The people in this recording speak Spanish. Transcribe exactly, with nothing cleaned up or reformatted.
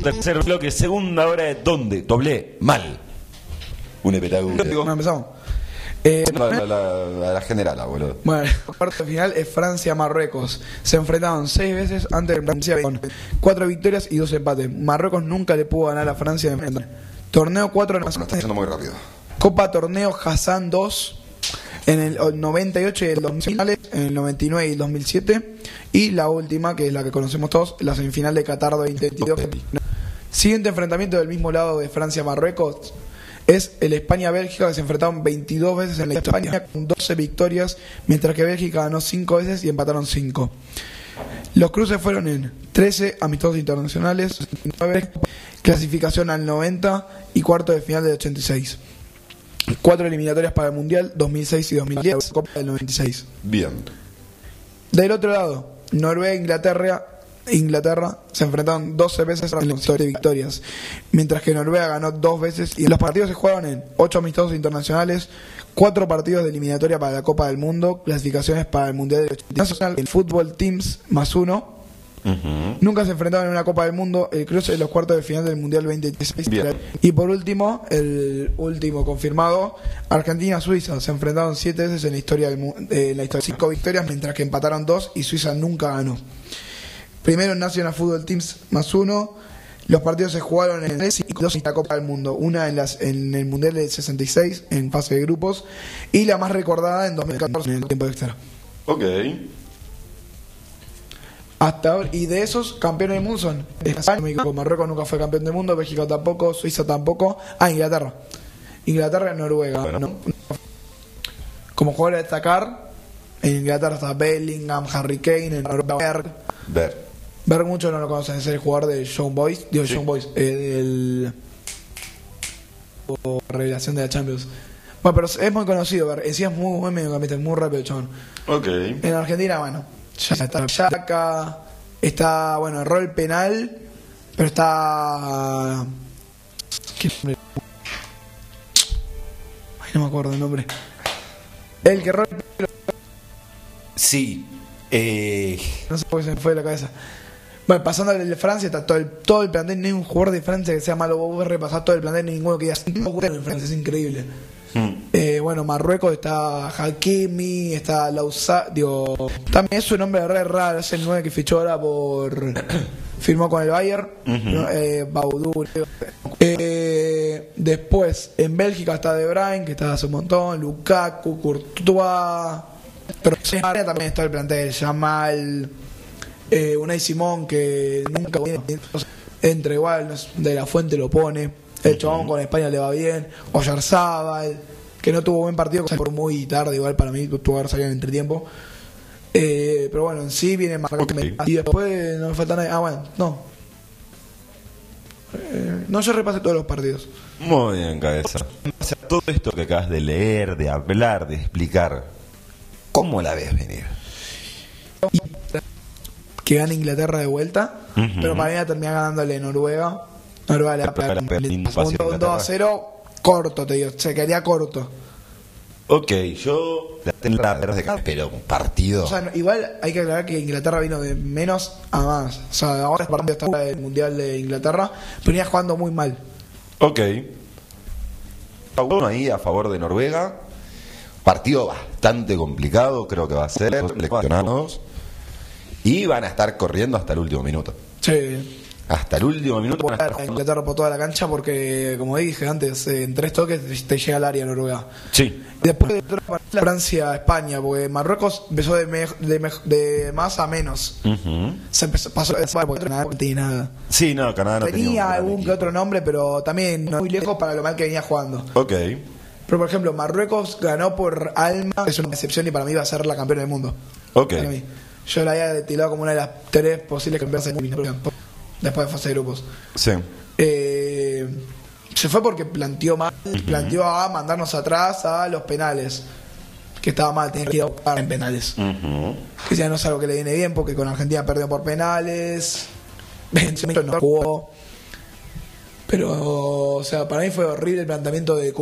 Tercer bloque, segunda hora de ¿dónde? Doble, mal. Un espectáculo. No, empezamos. Eh, la, la, la, la general, boludo. Bueno, el cuarto final es Francia-Marruecos. Se enfrentaron seis veces antes de Francia con cuatro victorias y dos empates. Marruecos nunca le pudo ganar a Francia en el torneo cuatro. No, está yendo muy rápido. Copa Torneo Hassan dos en el noventa y ocho y el dos mil finales, en el noventa y nueve y el dos mil siete. Y la última, que es la que conocemos todos, la semifinal de Qatar veinte veintidós. Siguiente enfrentamiento del mismo lado de Francia-Marruecos es el España-Bélgica, que se enfrentaron veintidós veces en la España con doce victorias, mientras que Bélgica ganó cinco veces y empataron cinco. Los cruces fueron en trece amistosos internacionales, nueve clasificación al noventa y cuarto de final del ochenta y seis. Cuatro eliminatorias para el Mundial dos mil seis y dos mil diez, Copa del noventa y seis. Bien. Del otro lado, Noruega e Inglaterra Inglaterra se enfrentaron doce veces en la historia de victorias, mientras que Noruega ganó dos veces. Y los partidos se jugaron en ocho amistosos internacionales, cuatro partidos de eliminatoria para la Copa del Mundo, clasificaciones para el Mundial del ochenta y seis, el Fútbol Teams más uno. Uh-huh. Nunca se enfrentaron en una Copa del Mundo, el cruce de los cuartos de final del Mundial veinte dieciséis. Bien. Y por último, el último confirmado, Argentina-Suiza se enfrentaron siete veces en la historia del mundo, eh, en la historia, cinco victorias, mientras que empataron dos y Suiza nunca ganó. Primero en National Football Teams más uno. Los partidos se jugaron en el y dos en la Copa del Mundo. Una en, las, en el Mundial del sesenta y seis, en fase de grupos. Y la más recordada en dos mil catorce, en el tiempo extra. Ok. Hasta ahora, y de esos, campeones del mundo son España, Marruecos nunca fue campeón del mundo, Bélgica tampoco, Suiza tampoco. Ah, Inglaterra. Inglaterra y Noruega. Bueno. ¿No? Como jugador a destacar, en Inglaterra está Bellingham, Harry Kane, en Noruega Berg. Ver. Berg muchos no lo conocen, es el jugador de Young Boys, digo sí. Young Boys, eh, el o revelación de la Champions. Bueno, pero es muy conocido, Berg, encima es muy buen mediocampista, muy rápido el chabón. Ok. En Argentina, bueno, ya está Chaca, está, bueno, el rol penal, pero está... ¿Qué nombre? Ay, no me acuerdo el nombre. El que rol... Sí, eh... no sé por qué se me fue de la cabeza. Bueno, pasando al de Francia, está todo el, todo el plantel, no hay un jugador de Francia que sea malo. Vos repasás todo el plantel, ninguno que diga cinco jugadores en Francia, es increíble. Hmm. Eh, bueno, Marruecos está Hakimi, está Lausa, digo, también es un nombre re raro, es el nueve que fichó ahora por firmó con el Bayern, uh-huh. eh, Baudou. Eh, después en Bélgica está De Bruyne, que está hace un montón, Lukaku, Courtois, pero en España también está el plantel, Yamal, eh, Unai Simón, que nunca entra igual, no es, de la Fuente lo pone. El chabón con España le va bien. Oyarzábal, que no tuvo buen partido, por muy tarde, igual para mí tuvo que haber salido en entretiempo. Eh, pero bueno, en sí viene más. Okay. Y después no me falta nadie. Ah, bueno, no. Eh, no, yo repasé todos los partidos. Muy bien, cabeza. O sea, todo esto que acabas de leer, de hablar, de explicar, ¿cómo la ves venir? Que gane Inglaterra de vuelta, uh-huh. pero para mí va a terminar ganándole Noruega. Noruega le va a pegar un dos a cero corto, te digo, se quedaría corto. Ok, yo la tengo la verdad de que pero un partido. O sea, igual hay que aclarar que Inglaterra vino de menos a más. O sea, ahora es partido está del Mundial de Inglaterra, pero venía jugando muy mal. Ok. Uno ahí a favor de Noruega. Partido bastante complicado, creo que va a ser. Y van a estar corriendo hasta el último minuto. Sí. Hasta el último minuto van a estar Inglaterra por toda la cancha porque, como dije antes, en tres toques te llega al área Noruega. Sí. Después de Francia, España, porque Marruecos empezó de, me, de, me, de más a menos. Uh-huh. Se empezó, pasó de porque Canadá no tenía nada. Sí, no, Canadá no tenía. Tenía algún equipo que otro nombre, pero también no muy lejos para lo mal que venía jugando. Ok. Pero por ejemplo, Marruecos ganó por alma, es una excepción y para mí va a ser la campeona del mundo. Ok. Yo la había tirado como una de las tres posibles campeonas del mundo después de fase de grupos. Sí. Eh, se fue porque planteó mal, uh-huh. planteó a mandarnos atrás a los penales. Que estaba mal, tenía que ir a buscar en penales. Uh-huh. Que ya no es algo que le viene bien porque con Argentina perdió por penales. No jugó. Pero, o sea, para mí fue horrible el planteamiento de